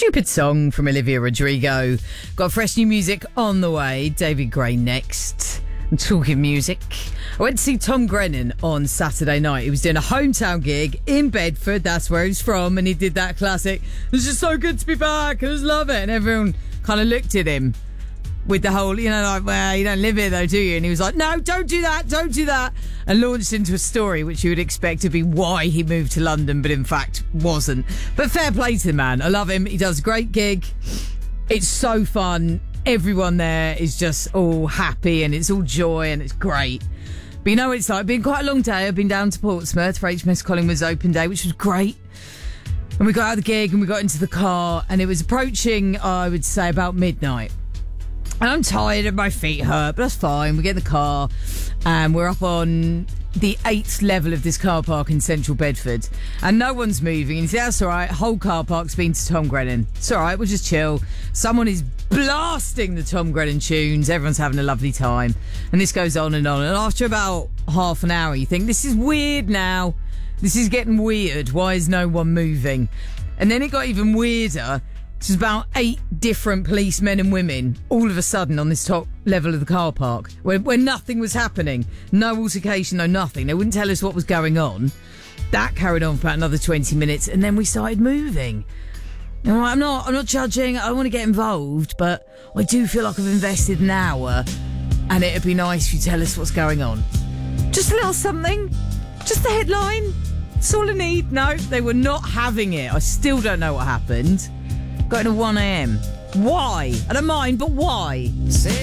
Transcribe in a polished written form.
Stupid song from Olivia Rodrigo. Got fresh new music on the way. David Gray next. And talking music, I went to see Tom Grennan on Saturday night. He was doing a hometown gig in Bedford. That's where he's from. And he did that classic, "It's just so good to be back. I just love it." And everyone kind of looked at him with the whole, like, "Well, you don't live here though, do you?" And he was like, "No, don't do that, don't do that." And launched into a story which you would expect to be why he moved to London, but in fact wasn't. But fair play to the man. I love him. He does a great gig. It's so fun. Everyone there is just all happy and it's all joy and it's great. But you know what it's like? It's been quite a long day. I've been down to Portsmouth for HMS Collingwood's open day, which was great. And we got out of the gig and we got into the car and it was approaching, I would say, about midnight. And I'm tired and my feet hurt, but that's fine. We get in the car and we're up on the 8th level of this car park in central Bedford. And no one's moving. And you say, that's all right. Whole car park's been to Tom Grennan. It's all right. We'll just chill. Someone is blasting the Tom Grennan tunes. Everyone's having a lovely time. And this goes on. And after about half an hour, you think, this is weird now. This is getting weird. Why is no one moving? And then it got even weirder. There's about 8 different policemen and women all of a sudden on this top level of the car park where nothing was happening. No altercation, no nothing. They wouldn't tell us what was going on. That carried on for about another 20 minutes and then we started moving. And I'm not judging. I want to get involved, but I do feel like I've invested an hour and it'd be nice if you tell us what's going on. Just a little something. Just the headline. That's all I need. No, they were not having it. I still don't know what happened. Going to 1am. Why? I don't mind, but why?